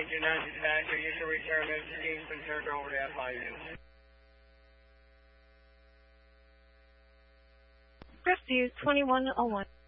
do not dispatch or you can return messaging from turned over to FI unit. Rescue 2101.